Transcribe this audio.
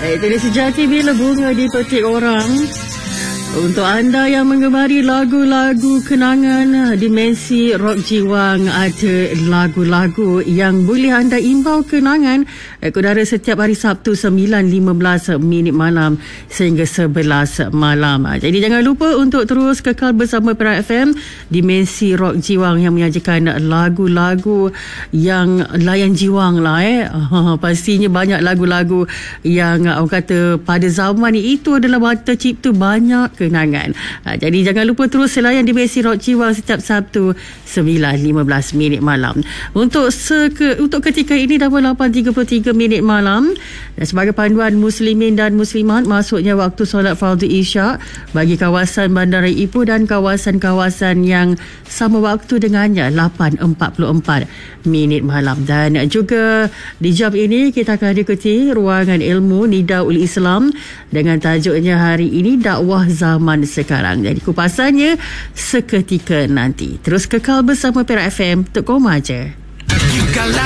Jadi sejati bila bunga dipetik orang. Untuk anda yang menggemari lagu-lagu kenangan, Dimensi Rock Jiwang ada lagu-lagu yang boleh anda imbau kenangan udara setiap hari Sabtu 9.15 malam sehingga 11 malam. Jadi jangan lupa untuk terus kekal bersama Perak FM, Dimensi Rock Jiwang yang menyajikan lagu-lagu yang layan jiwang lah. Pastinya banyak lagu-lagu yang orang kata pada zaman itu adalah mata cipta banyak kenangan. Jadi jangan lupa terus selayan Dimensi Rock Jiwang setiap Sabtu 9.15 malam. Untuk ketika ini dah 8.33 malam. Dan sebagai panduan muslimin dan muslimat, masuknya waktu solat fardu isyak bagi kawasan Bandara Ipoh dan kawasan-kawasan yang sama waktu dengannya 8.44 malam. Dan juga di jam ini kita akan ikuti ruangan ilmu Nidaul Islam dengan tajuknya hari ini dakwah zaman sekarang. Jadi kupasannya seketika nanti. Terus kekal bersama Perak FM, Tok Koma je.